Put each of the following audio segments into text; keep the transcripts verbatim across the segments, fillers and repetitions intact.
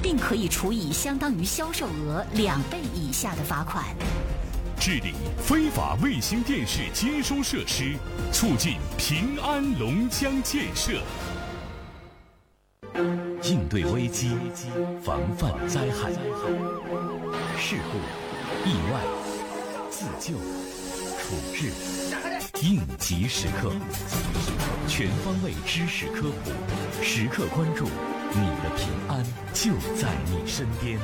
并可以处以相当于销售额两倍以下的罚款。 治理非法卫星电视接收设施，促进平安龙江建设。 应对危机，防范灾害，事故、意外、自救、处置，应急时刻，全方位知识科普，时刻关注，你的平安就在你身边。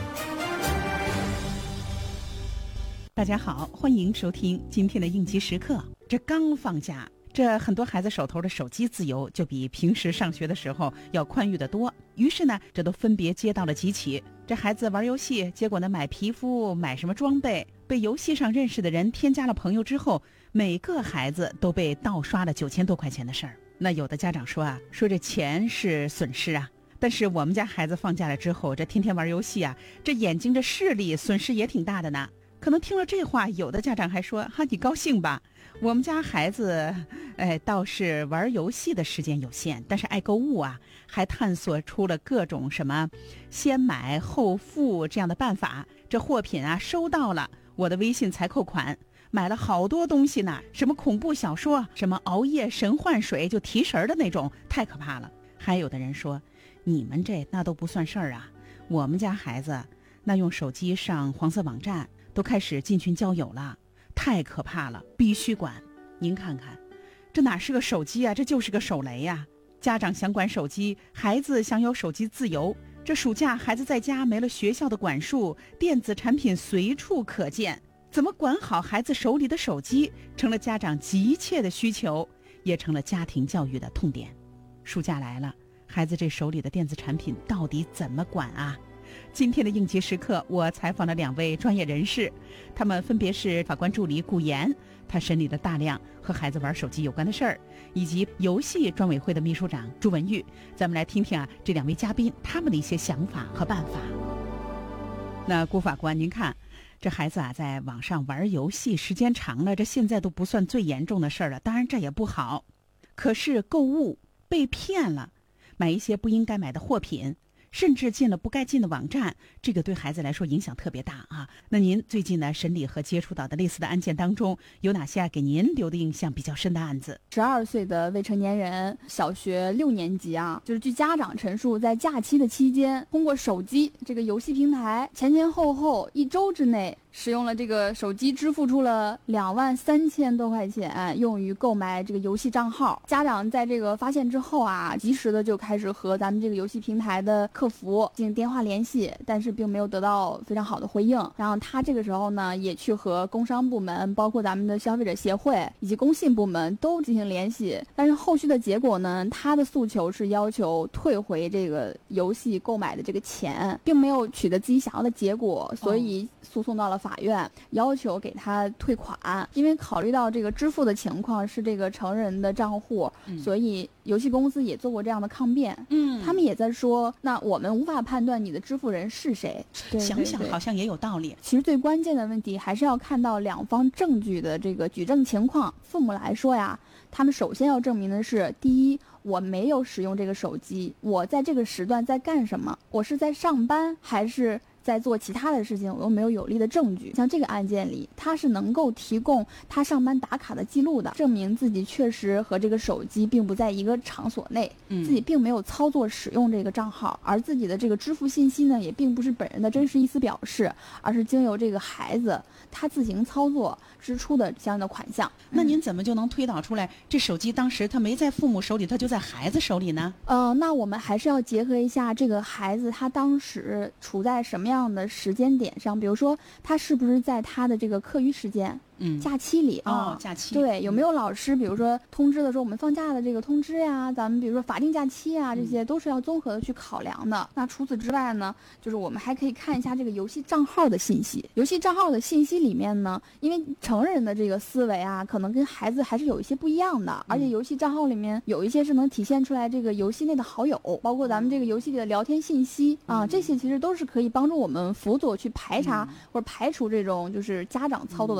大家好，欢迎收听今天的应急时刻。这刚放假，这很多孩子手头的手机自由就比平时上学的时候要宽裕得多。于是呢，这都分别接到了几起这孩子玩游戏，结果呢买皮肤、买什么装备，被游戏上认识的人添加了朋友之后，每个孩子都被盗刷了九千多块钱的事儿。那有的家长说啊，说这钱是损失啊，但是我们家孩子放假了之后，这天天玩游戏啊，这眼睛的视力损失也挺大的呢。可能听了这话，有的家长还说哈，你高兴吧，我们家孩子哎，倒是玩游戏的时间有限，但是爱购物啊，还探索出了各种什么先买后付这样的办法。这货品啊收到了，我的微信才扣款，买了好多东西呢，什么恐怖小说，什么熬夜神换水就提神的那种，太可怕了。还有的人说，你们这那都不算事儿啊，我们家孩子那用手机上黄色网站，都开始进群交友了，太可怕了，必须管。您看看，这哪是个手机啊，这就是个手雷呀！家长想管手机，孩子想有手机自由。这暑假孩子在家没了学校的管束，电子产品随处可见，怎么管好孩子手里的手机，成了家长急切的需求，也成了家庭教育的痛点。暑假来了，孩子这手里的电子产品到底怎么管啊？今天的应急时刻，我采访了两位专业人士，他们分别是法官助理顾岩，他审理了大量和孩子玩手机有关的事儿，以及游戏专委会的秘书长朱文玉。咱们来听听啊，这两位嘉宾他们的一些想法和办法。那顾法官，您看这孩子啊，在网上玩游戏时间长了，这现在都不算最严重的事儿了，当然这也不好。可是购物被骗了，买一些不应该买的货品，甚至进了不该进的网站，这个对孩子来说影响特别大啊。那您最近呢审理和接触到的类似的案件当中，有哪些啊给您留的印象比较深的案子？ 十二岁的未成年人，小学六年级啊，就是据家长陈述，在假期的期间，通过手机这个游戏平台，前前后后一周之内，使用了这个手机支付出了两万三千多块钱，用于购买这个游戏账号。家长在这个发现之后啊，及时的就开始和咱们这个游戏平台的客服进行电话联系，但是并没有得到非常好的回应。然后他这个时候呢，也去和工商部门，包括咱们的消费者协会以及工信部门都进行联系。但是后续的结果呢，他的诉求是要求退回这个游戏购买的这个钱，并没有取得自己想要的结果，所以诉讼到了法院，要求给他退款。因为考虑到这个支付的情况是这个成人的账户，嗯、所以游戏公司也做过这样的抗辩。嗯，他们也在说，那我们无法判断你的支付人是谁。对对对， 想想好像也有道理。 其实最关键的问题还是要看到两方证据的这个举证情况。父母来说呀，他们首先要证明的是，第一，我没有使用这个手机，我在这个时段在干什么？我是在上班还是在做其他的事情？我又没有有力的证据。像这个案件里，他是能够提供他上班打卡的记录的，证明自己确实和这个手机并不在一个场所内，嗯、自己并没有操作使用这个账号，而自己的这个支付信息呢，也并不是本人的真实意思表示，而是经由这个孩子他自行操作支出的相应的款项。 那您怎么就能推导出来，这手机当时他没在父母手里，他就在孩子手里呢？ 呃，那我们还是要结合一下这个孩子他当时处在什么样样的时间点上，比如说他是不是在他的这个课余时间，嗯，假期里啊、 哦，假期对，有没有老师比如说通知的说我们放假的这个通知呀，咱们比如说法定假期啊，这些都是要综合的去考量的。那除此之外呢，就是我们还可以看一下这个游戏账号的信息。游戏账号的信息里面呢，因为成人的这个思维啊，可能跟孩子还是有一些不一样的，而且游戏账号里面有一些是能体现出来这个游戏内的好友，包括咱们这个游戏里的聊天信息啊，这些其实都是可以帮助我们辅佐去排查或者排除这种就是家长操作的可能性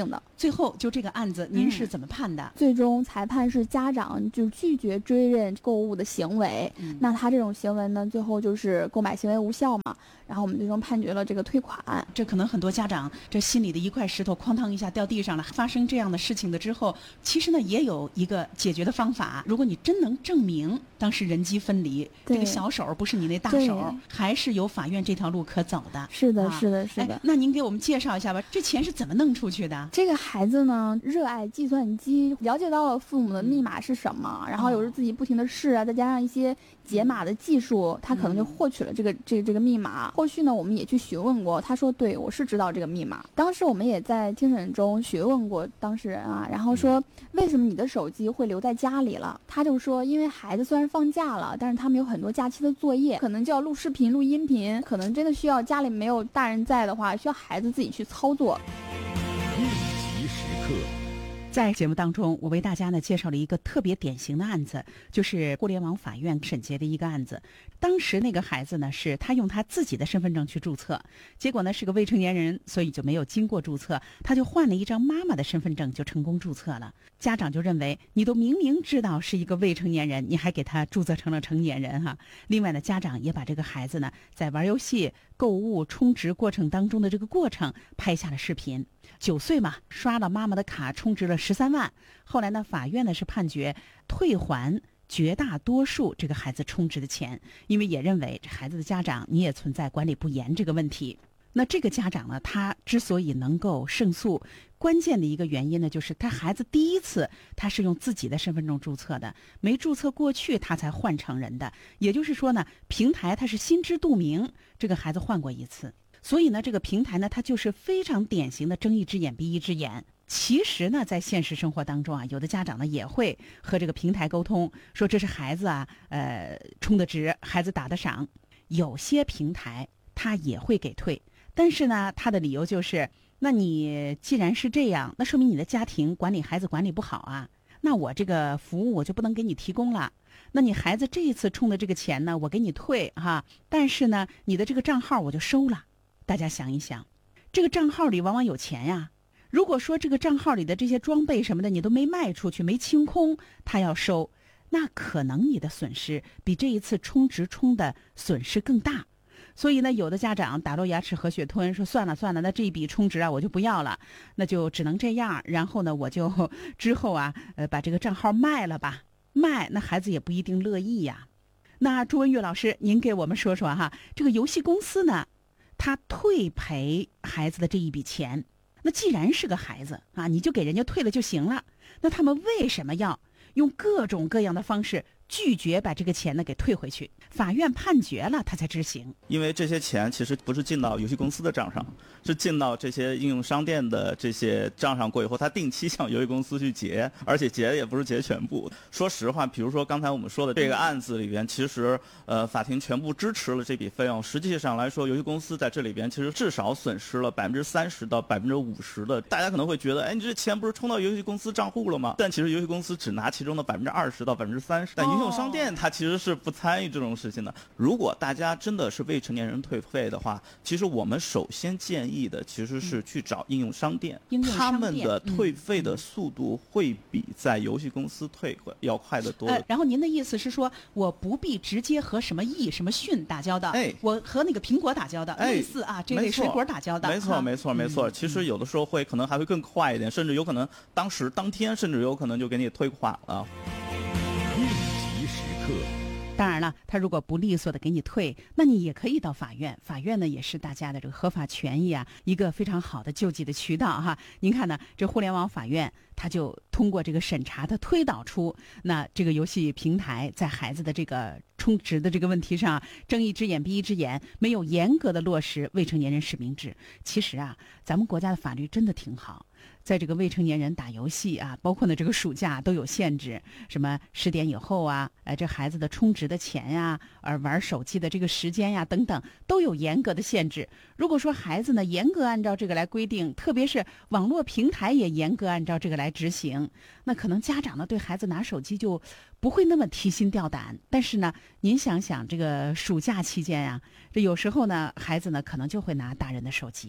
定的。 最后就这个案子，您是怎么判的？ 嗯、最终裁判是家长就拒绝追认购物的行为，嗯、那他这种行为呢，最后就是购买行为无效嘛。然后我们最终判决了这个退款。 这可能很多家长这心里的一块石头哐当一下掉地上了。发生这样的事情的之后，其实呢也有一个解决的方法。如果你真能证明当时人机分离，这个小手不是你那大手，还是有法院这条路可走的。 是的， 啊、 是的，是的、哎。 那您给我们介绍一下吧，这钱是怎么弄出去的？ 这个孩子呢，热爱计算机，了解到了父母的密码是什么，嗯、然后有时自己不停的试啊，再加上一些解码的技术，他可能就获取了这个、嗯、这个、这个密码。后续呢，我们也去询问过，他说对，我是知道这个密码。当时我们也在庭审中询问过当事人啊，然后说为什么你的手机会留在家里了？他就说，因为孩子虽然放假了，但是他们有很多假期的作业，可能就要录视频、录音频，可能真的需要家里没有大人在的话，需要孩子自己去操作。 应急时刻。 在节目当中，我为大家呢介绍了一个特别典型的案子，就是互联网法院审结的一个案子。当时那个孩子呢，是他用他自己的身份证去注册，结果呢是个未成年人，所以就没有经过注册，他就换了一张妈妈的身份证就成功注册了。家长就认为，你都明明知道是一个未成年人，你还给他注册成了成年人哈。另外呢，家长也把这个孩子呢在玩游戏、购物、充值过程当中的这个过程拍下了视频。九岁嘛，刷了妈妈的卡，充值了十三万。后来呢，法院呢是判决退还绝大多数这个孩子充值的钱，因为也认为这孩子的家长你也存在管理不严这个问题。那这个家长呢，他之所以能够胜诉，关键的一个原因呢，就是他孩子第一次他是用自己的身份证注册的，没注册过去他才换成人的。也就是说呢，平台他是心知肚明，这个孩子换过一次。所以呢，这个平台呢，它就是非常典型的睁一只眼闭一只眼。其实呢，在现实生活当中啊，有的家长呢也会和这个平台沟通，说这是孩子啊，呃，充的值，孩子打的赏。有些平台他也会给退，但是呢，他的理由就是，那你既然是这样，那说明你的家庭管理孩子管理不好啊，那我这个服务我就不能给你提供了。那你孩子这一次充的这个钱呢，我给你退哈，但是呢，你的这个账号我就收了。大家想一想，这个账号里往往有钱呀。如果说这个账号里的这些装备什么的你都没卖出去，没清空，他要收，那可能你的损失比这一次充值充的损失更大。所以呢，有的家长打落牙齿和血吞，说算了算了，那这一笔充值啊我就不要了，那就只能这样。然后呢，我就之后啊，呃，把这个账号卖了吧。卖，那孩子也不一定乐意呀。那朱文月老师，您给我们说说哈，这个游戏公司呢，他退赔孩子的这一笔钱，那既然是个孩子啊，你就给人家退了就行了。那他们为什么要用各种各样的方式拒绝把这个钱呢给退回去？法院判决了，他才执行。 因为这些钱其实不是进到游戏公司的账上，是进到这些应用商店的这些账上过以后，他定期向游戏公司去结，而且结也不是结全部。说实话，比如说刚才我们说的这个案子里边，其实呃法庭全部支持了这笔费用。实际上来说，游戏公司在这里边其实至少损失了百分之三十到百分之五十的。大家可能会觉得，哎，你这钱不是充到游戏公司账户了吗？但其实游戏公司只拿其中的百分之二十到百分之三十，但应用商店它其实是不参与这种事情的。如果大家真的是未成年人退费的话，其实我们首先建议的其实是去找应用商店， 应用商店他们的退费的速度会比在游戏公司退要快得多的。 呃。然后您的意思是说，我不必直接和什么易、什么讯打交道， 哎， 我和那个苹果打交道， 哎、 类似啊，这类水果打交道。 没错，没错，没错。其实有的时候会可能还会更快一点，甚至有可能当时当天，甚至有可能就给你退款了。 应急时刻。 当然了，他如果不利索的给你退，那你也可以到法院。法院呢，也是大家的这个合法权益啊，一个非常好的救济的渠道哈。您看呢，这互联网法院他就通过这个审查，他推导出那这个游戏平台在孩子的这个充值的这个问题上，睁一只眼闭一只眼，没有严格的落实未成年人实名制。其实啊，咱们国家的法律真的挺好。在这个未成年人打游戏啊，包括呢这个暑假都有限制，什么十点以后啊，呃，这孩子的充值的钱呀，而玩手机的这个时间呀等等，都有严格的限制。如果说孩子呢严格按照这个来规定，特别是网络平台也严格按照这个来执行，那可能家长呢对孩子拿手机就不会那么提心吊胆。但是呢，您想想这个暑假期间呀，这有时候呢孩子呢可能就会拿大人的手机。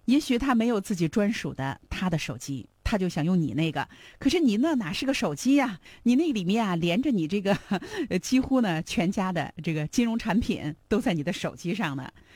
也许他没有自己专属的他的手机，他就想用你那个，可是你那哪是个手机呀、啊？你那里面啊连着你这个，呃，几乎呢全家的这个金融产品都在你的手机上呢。